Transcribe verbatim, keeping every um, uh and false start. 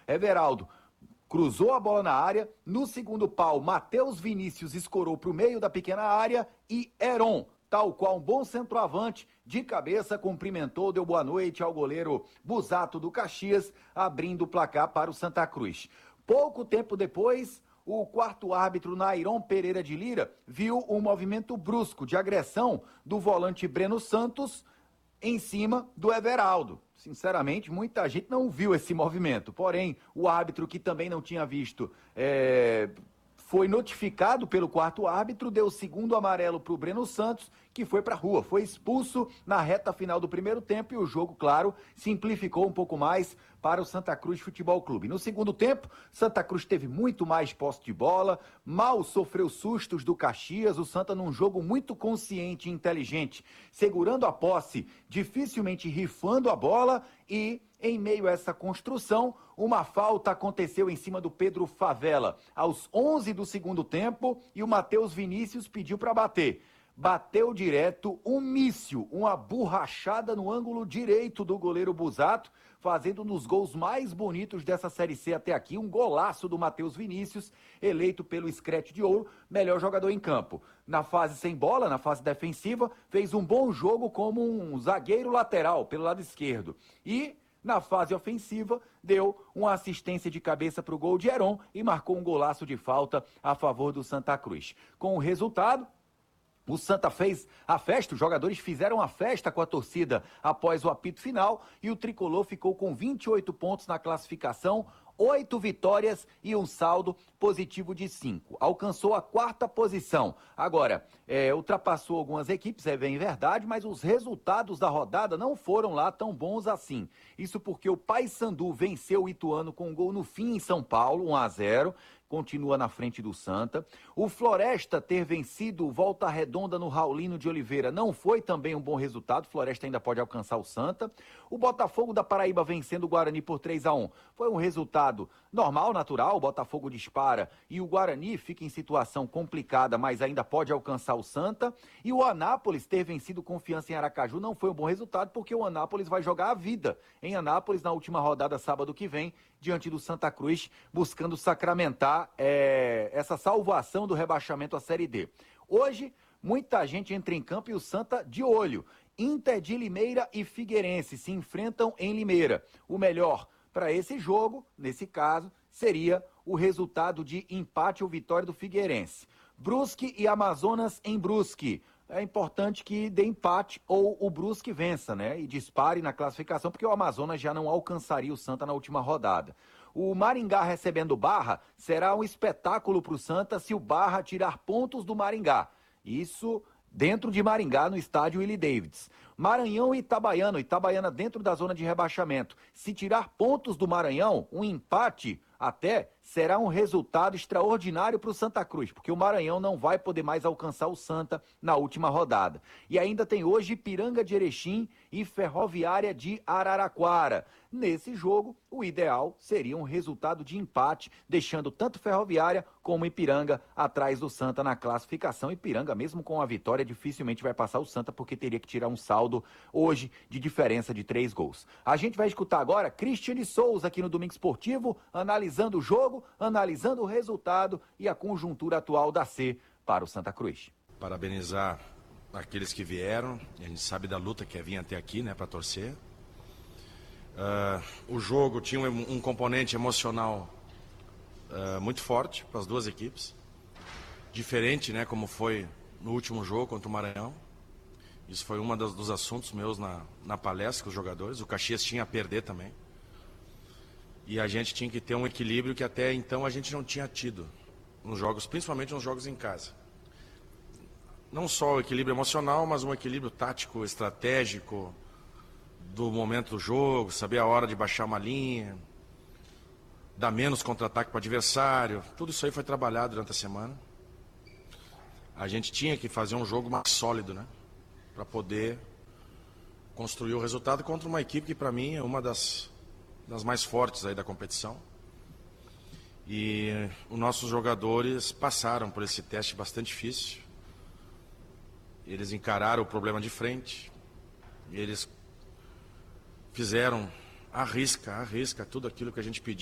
Everaldo cruzou a bola na área, no segundo pau, Matheus Vinícius escorou para o meio da pequena área e Heron, tal qual um bom centroavante, de cabeça, cumprimentou, deu boa noite ao goleiro Busato do Caxias, abrindo o placar para o Santa Cruz. Pouco tempo depois, o quarto árbitro, Nairon Pereira de Lira, viu um movimento brusco de agressão do volante Breno Santos em cima do Everaldo. Sinceramente, muita gente não viu esse movimento, porém, o árbitro, que também não tinha visto, é, foi notificado pelo quarto árbitro, deu o segundo amarelo para o Breno Santos, que foi para a rua, foi expulso na reta final do primeiro tempo e o jogo, claro, simplificou um pouco mais para o Santa Cruz Futebol Clube. No segundo tempo, Santa Cruz teve muito mais posse de bola, mal sofreu sustos do Caxias, o Santa num jogo muito consciente e inteligente, segurando a posse, dificilmente rifando a bola e, em meio a essa construção, uma falta aconteceu em cima do Pedro Favela, aos onze do segundo tempo, e o Matheus Vinícius pediu para bater. Bateu direto, um míssil, uma borrachada no ângulo direito do goleiro Busato, fazendo um dos gols mais bonitos dessa Série C até aqui, um golaço do Matheus Vinícius, eleito pelo Scratch de Ouro, melhor jogador em campo. Na fase sem bola, na fase defensiva, fez um bom jogo como um zagueiro lateral, pelo lado esquerdo. E na fase ofensiva, deu uma assistência de cabeça para o gol de Heron e marcou um golaço de falta a favor do Santa Cruz. Com o resultado, o Santa fez a festa, os jogadores fizeram a festa com a torcida após o apito final e o Tricolor ficou com vinte e oito pontos na classificação, oito vitórias e um saldo positivo de cinco. Alcançou a quarta posição. Agora, é, ultrapassou algumas equipes, é bem verdade, mas os resultados da rodada não foram lá tão bons assim. Isso porque o Paysandu venceu o Ituano com um gol no fim em São Paulo, um a zero. Continua na frente do Santa. O Floresta ter vencido o Volta Redonda no Raulino de Oliveira não foi também um bom resultado. Floresta ainda pode alcançar o Santa. O Botafogo da Paraíba vencendo o Guarani por três a um. Foi um resultado normal, natural. O Botafogo dispara e o Guarani fica em situação complicada, mas ainda pode alcançar o Santa. E o Anápolis ter vencido Confiança em Aracaju não foi um bom resultado, porque o Anápolis vai jogar a vida em Anápolis na última rodada, sábado que vem, diante do Santa Cruz, buscando sacramentar É, essa salvação do rebaixamento à Série D. Hoje, muita gente entra em campo e o Santa de olho. Inter de Limeira e Figueirense se enfrentam em Limeira. O melhor para esse jogo, nesse caso, seria o resultado de empate ou vitória do Figueirense. Brusque e Amazonas em Brusque. É importante que dê empate ou o Brusque vença, né? E dispare na classificação, porque o Amazonas já não alcançaria o Santa na última rodada. O Maringá recebendo o Barra será um espetáculo para o Santa se o Barra tirar pontos do Maringá. Isso dentro de Maringá, no estádio Willie Davids. Maranhão e Itabaiana, Itabaiana dentro da zona de rebaixamento. Se tirar pontos do Maranhão, um empate até será um resultado extraordinário para o Santa Cruz, porque o Maranhão não vai poder mais alcançar o Santa na última rodada. E ainda tem hoje Ipiranga de Erechim e Ferroviária de Araraquara. Nesse jogo, o ideal seria um resultado de empate, deixando tanto Ferroviária como Ipiranga atrás do Santa na classificação. Ipiranga, mesmo com a vitória, dificilmente vai passar o Santa, porque teria que tirar um saldo hoje de diferença de três gols. A gente vai escutar agora Cristiane Souza aqui no Domingo Esportivo, analisando o jogo, analisando o resultado e a conjuntura atual da C para o Santa Cruz. Parabenizar aqueles que vieram, a gente sabe da luta que é vir até aqui, né, para torcer. Uh, o jogo tinha um, um componente emocional uh, muito forte para as duas equipes, diferente, né, como foi no último jogo contra o Maranhão. Isso foi um dos, dos assuntos meus na, na palestra com os jogadores. O Caxias tinha a perder também. E a gente tinha que ter um equilíbrio que até então a gente não tinha tido nos jogos, principalmente nos jogos em casa. Não só o equilíbrio emocional, mas um equilíbrio tático, estratégico, do momento do jogo, saber a hora de baixar uma linha, dar menos contra-ataque para o adversário. Tudo isso aí foi trabalhado durante a semana. A gente tinha que fazer um jogo mais sólido, né, para poder construir o resultado contra uma equipe que, para mim, é uma das, das mais fortes aí da competição. E os nossos jogadores passaram por esse teste bastante difícil. Eles encararam o problema de frente. Eles fizeram à risca, à risca tudo aquilo que a gente pediu.